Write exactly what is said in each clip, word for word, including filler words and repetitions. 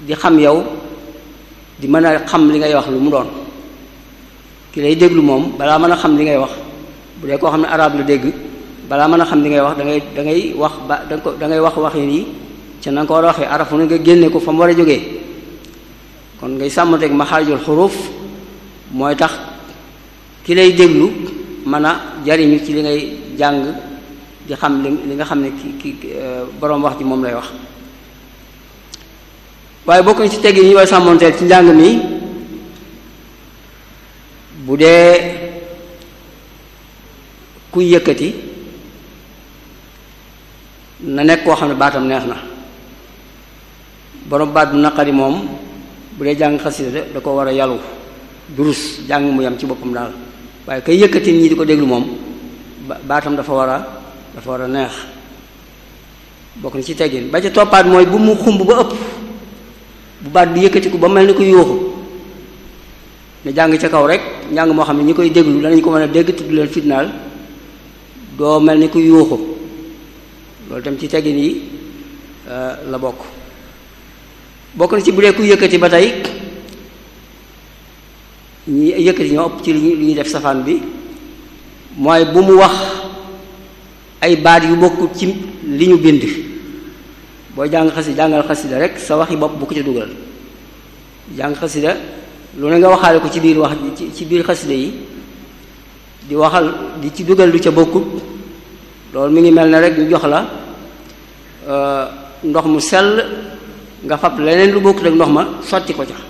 di xam yow di mën a xam li ngay wax lu mu doon. ki lay déglu moom balaa mën a xam li ngay wax bu dee koo xam ne arab la dégg balaa mën a xam li ngay wax da ngay da ngay wax ba da ko da ngay wax wax yi ca na nga ko war a waxee arafu na nga génne ko fa mu war a jógee kon ngay sàmmanteeg maxaarijul xuruuf mooy tax ki lay déglu mën a jariñu ci li ngay jàng di xam li li nga xam ne ki ki boroom wax ji moom lay wax. waaye bokk na ci tegg yi ñu war sàmmanteel ci njàng mi bu dee kuy yëkkati na nekk koo xam ne baatam neex na borom baat bu naqari moom bu dee jàng xasida da ko war a yalu durus jàng mu yam ci boppam daal waaye kay yëkkati ñi di ko déglu moom baatam dafa war a dafa war a neex bokk na ci teggin ba ca toppaat mooy bu mu xumb ba ëpp bu baat bi yëkkatiku ba mel ni ko yuuxu ne jàng ca kaw rek njàng moo xam ne ñi koy déglu danañ ko mën a dégg tudd leen fitnaal doo mel ni ku yuuxu loolu tam ci teggin yi la bokk bokk na ci bu dee ku yëkkati ba tey ñi yëkkati ñoo ëpp ci li ñuy def safaan bi mooy bu mu wax ay baat yu bokkut ci li ñu bind booy jàng xasida jàngal xasida rek sa waxi bopp bu ko ci dugal jàng xasida lu ne nga waxaale ko ci biir wax ci biir xasida yi di waxal di ci dugal lu ca bokkut loolu mi ngi mel ne rek ñu jox la ndox mu sell nga fab leneen lu bokkut ak ndox ma sotti ko ca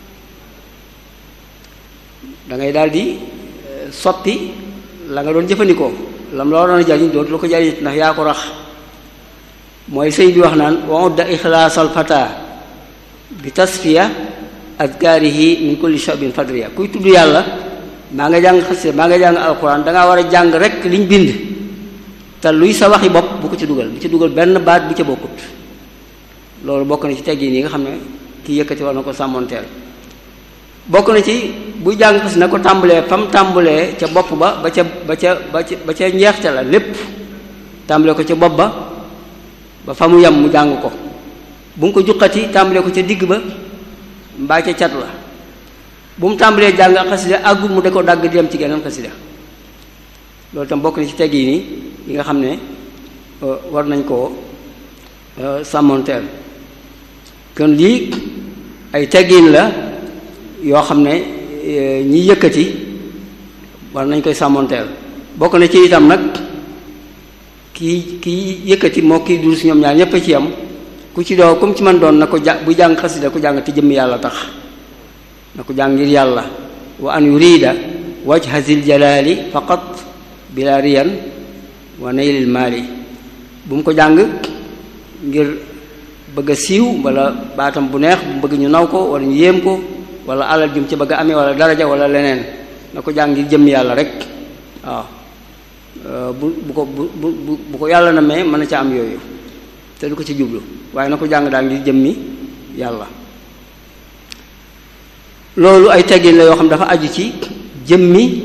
da ngay daal di soppi la nga doon jëfandikoo lam la waroon a jariñ dootu la ko jariñ ndax yaa ko rax mooy sëñ bi wax naan wa udda ixlaasal fata bi tasfiya azkaarihi min kulli shabin fadriya kuy tudd yàlla maa nga jàng xasida maa nga jàng alquran dangaa war a jàng rek liñ bind te luy sa waxi bopp bu ko ci dugal bu ci dugal benn baat bu ca bokkut loolu bokk na ci teggin yi nga xam ne kii yëkkati war na ko sàmmoonteel bokk na ci buy jàng xasida na ko tàmbalee fam tàmbalee ca bopp ba ba ca ba ca ba ca ba ca njeexte la lépp tàmbalee ko ca bopp ba ba fa mu yem mu jàng ko bu mu ko juqati tàmbalee ko ca digg ba mbaa ca cat la bu mu tàmbalee jàng xasida àggul mu da ko dagg dem ci geneen xasida loolu tam bokk na ci tegg yi nii yi nga xam ne war nañ koo sàmmoonteel kon lii ay teggin la yoo xam ne ñi yëkkati war nañ koy sàmmoonteel bokk na ci itam nag kii kii yëkkati moo kii durus ñoom ñaar ñépp a ci yam ku ci doo comme ci man doon na ko ja bu jàng xasida ku jàng te jëmm yàlla tax na ko jàng ngir yàlla wa an yurida wajha zil jalali faqat bila riyan wa naylil maali bu mu ko jàng ngir bëgg a siiw wala baatam bu neex bu bëgg ñu naw ko wala ñu yéem ko wala alal jum ci bëgg a amee wala daraja wala leneen na ko jàng ngir jëmm yàlla rek waaw bu bu ko bu bu bu ko yàlla na mee mën na ca am yooyu te du ko ci jublu waaye na ko jàng daal ngir jëmmi yàlla loolu ay teggin la yoo xam dafa aju ci jëmmi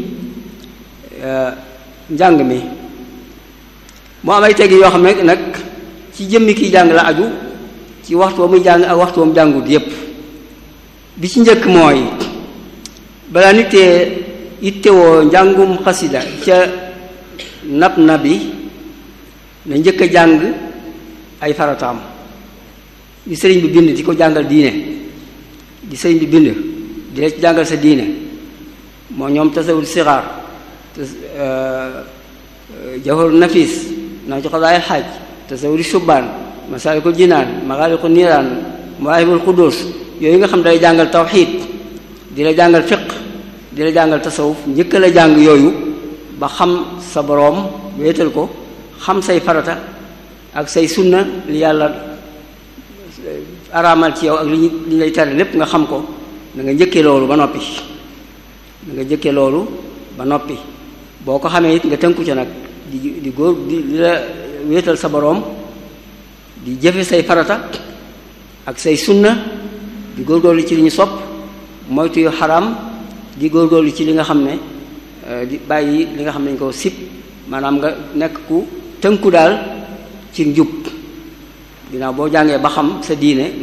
njàng mi moo am ay teggin yoo xam ne nag ci jëmmi kiy jàng la aju ci waxtu wa muy jàng ak waxtu wa mu jàngut yépp bi ci njëkk mooy balaa nit tee ittewoo njàngum xasida ca nab na bi na njëkk a jàng ay farataam di sëriñ bi bind di ko jàngal diine di sëriñ bi bind di la ci jàngal sa diine moo ñoom tasawul sixaar jawharu nafis naa ci xadaayil xaaj tasawuri subbaan masaalikul jinaan maxaaliqu niiraan mawaahibul xudus yooyu nga xam day jàngal tawxiid di la jàngal fiq di la jàngal tasawuf njëkk la jàng yooyu ba xam sa boroom wéetal ko xam say farata ak say sunna li yàlla araamal ci yow ak li ñu li lay tere lépp nga xam ko da nga njëkkee loolu ba noppi da nga njëkkee loolu ba noppi boo ko xamee it nga tënku ca nag di di góor di la wéetal sa boroom di jëfe say farata ak say sunna di góorgóorlu ci li ñu sopp moytu yu xaraam di góorgóorlu ci li nga xam ne di bàyyi li nga xam ne dañ ko sib maanaam nga nekk ku tënku daal ci njub ginnaaw boo jàngee ba xam sa diine